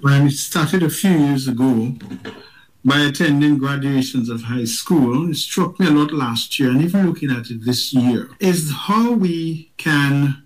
And it started a few years ago by attending graduations of high school. It struck me a lot last year, and even looking at it this year, is how we can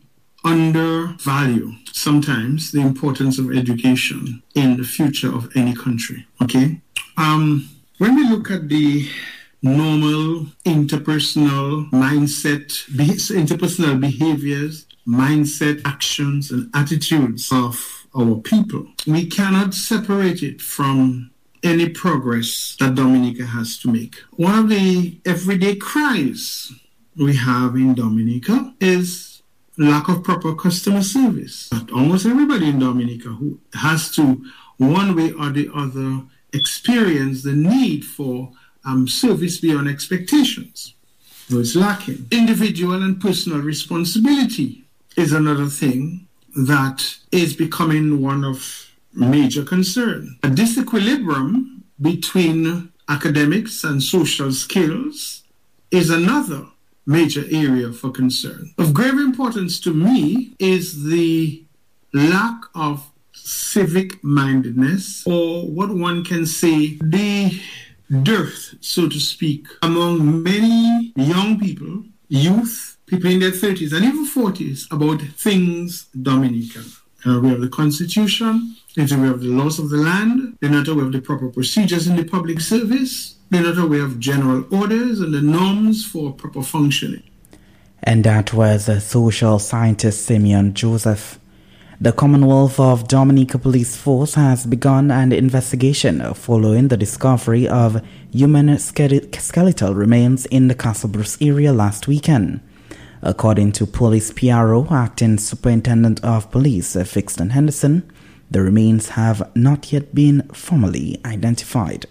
undervalue sometimes the importance of education in the future of any country. Okay? When we look at the normal interpersonal mindset, interpersonal behaviors, mindset, actions, and attitudes of our people, we cannot separate it from any progress that Dominica has to make. One of the everyday cries we have in Dominica is lack of proper customer service. But almost everybody in Dominica who has to, one way or the other, experience the need for service beyond expectations. So it's lacking. Individual and personal responsibility is another thing that is becoming one of major concern. A disequilibrium between academics and social skills is another major area for concern. Of grave importance to me is the lack of civic mindedness, or what one can say, the dearth, so to speak, among many young people, youth, people in their 30s and even 40s, about things Dominican. They're aware of the Constitution, they're aware of the laws of the land, they're not aware of the proper procedures in the public service, they're not aware of general orders and the norms for proper functioning. And that was social scientist Simeon Joseph. The Commonwealth of Dominica Police Force has begun an investigation following the discovery of human skeletal remains in the Castle Bruce area last weekend. According to Police PRO, Acting Superintendent of Police Fixton Henderson, the remains have not yet been formally identified.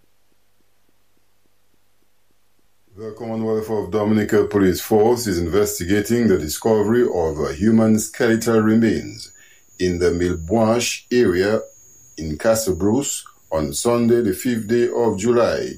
The Commonwealth of Dominica Police Force is investigating the discovery of human skeletal remains in the Millbranche area in Castle Bruce on Sunday, the 5th day of July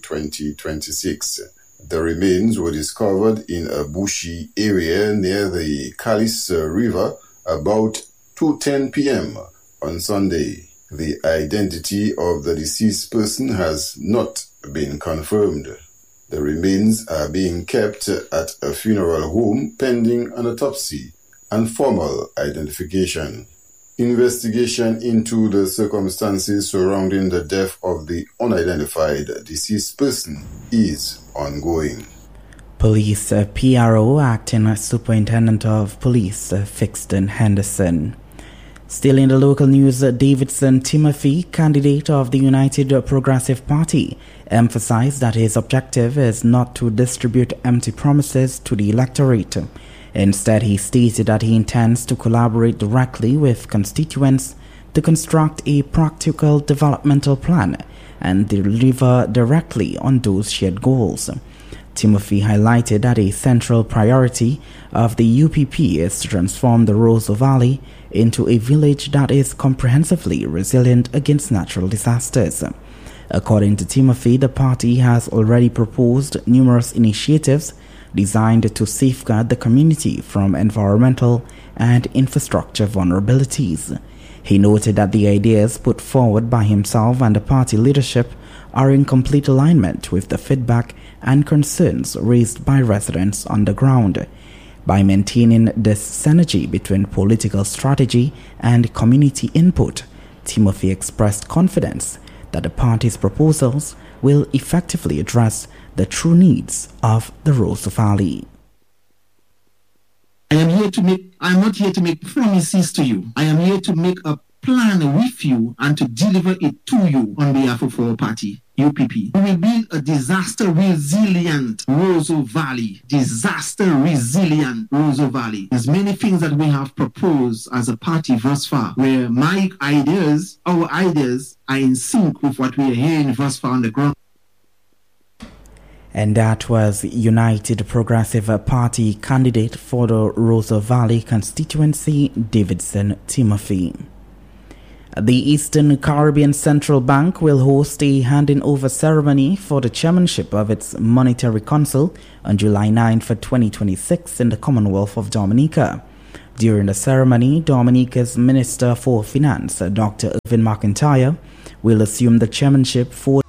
2026. The remains were discovered in a bushy area near the Calais River about 2:10 p.m. on Sunday. The identity of the deceased person has not been confirmed. The remains are being kept at a funeral home pending an autopsy and formal identification. Investigation into the circumstances surrounding the death of the unidentified deceased person is ongoing. Police PRO Acting Superintendent of Police Fixton Henderson. Still in the local news, Davidson Timothy, candidate of the United Progressive Party, emphasized that his objective is not to distribute empty promises to the electorate. Instead, he stated that he intends to collaborate directly with constituents to construct a practical developmental plan and deliver directly on those shared goals. Timothy highlighted that a central priority of the UPP is to transform the Roseau Valley into a village that is comprehensively resilient against natural disasters. According to Timothy, the party has already proposed numerous initiatives designed to safeguard the community from environmental and infrastructure vulnerabilities. He noted that the ideas put forward by himself and the party leadership are in complete alignment with the feedback and concerns raised by residents on the ground. By maintaining this synergy between political strategy and community input, Timothy expressed confidence that the party's proposals will effectively address the true needs of the Roseau Valley. I'm not here to make promises to you. I am here to make a plan with you and to deliver it to you on behalf of our party, UPP. We will build a disaster-resilient Roseau Valley. Disaster-resilient Roseau Valley. There's many things that we have proposed as a party thus far, where our ideas are in sync with what we are hearing thus far on the ground. And that was United Progressive Party candidate for the Roseau Valley constituency, Davidson Timothy. The Eastern Caribbean Central Bank will host a handing-over ceremony for the chairmanship of its Monetary Council on July 9 for 2026 in the Commonwealth of Dominica. During the ceremony, Dominica's Minister for Finance, Dr. Irvin McIntyre, will assume the chairmanship for